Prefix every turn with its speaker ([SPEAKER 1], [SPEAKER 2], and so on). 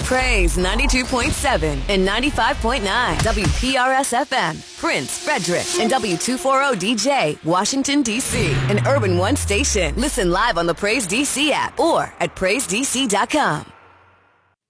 [SPEAKER 1] Praise 92.7 and 95.9 WPRS FM, Prince, Frederick, and W240DJ, Washington, D.C. An Urban One station. Listen live on the Praise DC app or at PraiseDC.com.